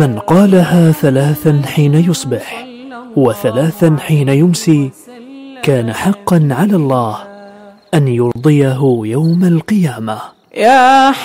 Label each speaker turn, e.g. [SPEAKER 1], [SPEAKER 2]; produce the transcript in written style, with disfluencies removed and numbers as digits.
[SPEAKER 1] من قالها 3 حين يصبح و3 حين يمسي كان حقا على الله أن يرضيه يوم القيامة.